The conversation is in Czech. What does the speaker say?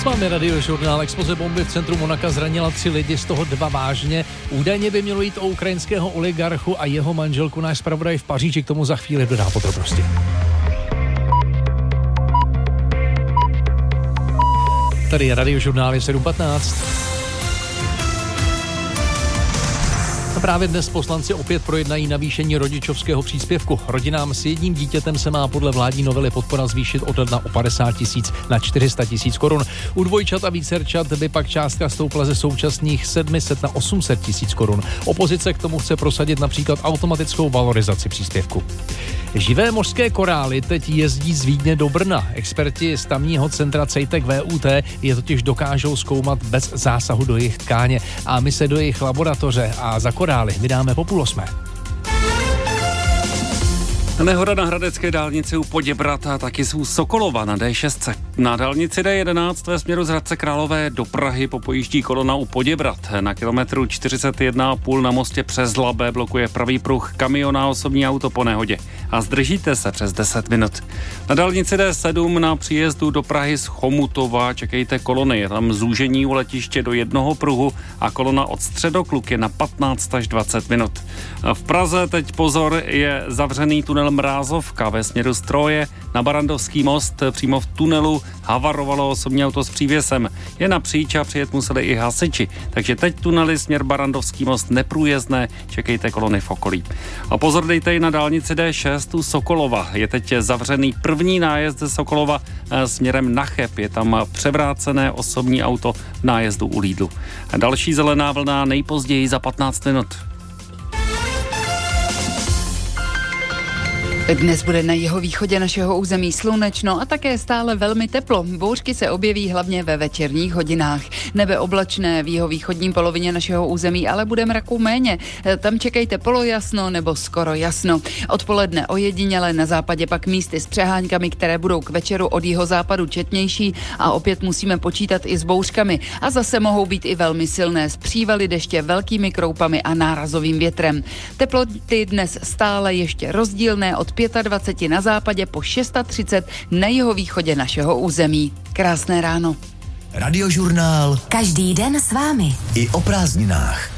Máme radiožurnál. Exploze bomby v centru Monaka zranila 3 lidi, z toho 2 vážně. Údajně by mělo jít o ukrajinského oligarchu a jeho manželku. Náš zpravodaj v Paříži k tomu za chvíli dodá podrobnosti. Tady je radiožurnál 7:15. A právě dnes poslanci opět projednají navýšení rodičovského příspěvku. Rodinám s jedním dítětem se má podle vládní novely podpora zvýšit od ledna o 50 000 na 400 000 korun. U dvojčat a vícerčat by pak částka stoupla ze současných 700 na 800 000 korun. Opozice k tomu chce prosadit například automatickou valorizaci příspěvku. Živé mořské korály teď jezdí z Vídně do Brna. Experti z tamního centra CEITEC VUT je totiž dokážou zkoumat bez zásahu do jejich tkáně. A my se do jejich laboratoře a za korály vydáme po 7:30. Nehoda na hradecké dálnici u Poděbrad a taky u Sokolova na D6. Na dálnici D11 ve směru z Hradce Králové do Prahy popojíždí kolona u Poděbrad. Na kilometru 41,5 na mostě přes Labe blokuje pravý pruh kamion a osobní auto po nehodě. A zdržíte se přes 10 minut. Na dálnici D7 na příjezdu do Prahy z Chomutova čekejte kolony. Je tam zúžení u letiště do jednoho pruhu a kolona od Středokluky na 15 až 20 minut. V Praze teď pozor, je zavřený tunel Mrázovka ve směru Stroje na Barandovský most. Přímo v tunelu havarovalo osobní auto s přívěsem. Je napříč a přijet museli i hasiči. Takže teď tunely směr Barandovský most neprůjezdné, čekejte kolony v okolí. A pozor dejte i na dálnici D6 u Sokolova. Je teď zavřený první nájezd ze Sokolova směrem na Cheb. Je tam převrácené osobní auto v nájezdu u Lidlu. A další zelená vlna nejpozději za 15 minut. Dnes bude na jihovýchodě našeho území slunečno a také stále velmi teplo. Bouřky se objeví hlavně ve večerních hodinách. Nebe oblačné v jihovýchodní polovině našeho území, ale bude mraku méně. Tam čekejte polojasno nebo skoro jasno. Odpoledne ojediněle, na západě pak místy s přeháňkami, které budou k večeru od jihozápadu četnější a opět musíme počítat i s bouřkami. A zase mohou být i velmi silné s přívaly deště, velkými kroupami a nárazovým větrem. Teploty dnes stále ještě rozdílné od 25 na západě po 630 na jihovýchodě našeho území. Krásné ráno. Radiožurnál. Každý den s vámi. I o prázdninách.